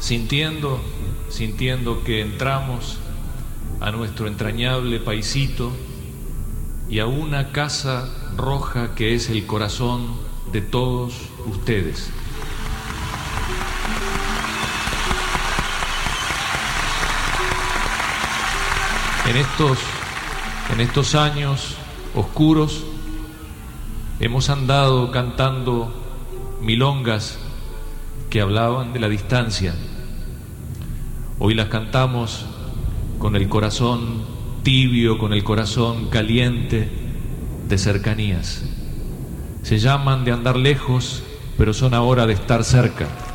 sintiendo que entramos a nuestro entrañable paisito y a una casa roja que es el corazón de todos ustedes. En estos años oscuros hemos andado cantando milongas que hablaban de la distancia. Hoy las cantamos con el corazón tibio, con el corazón caliente de cercanías. Se llaman de andar lejos, pero son ahora de estar cerca.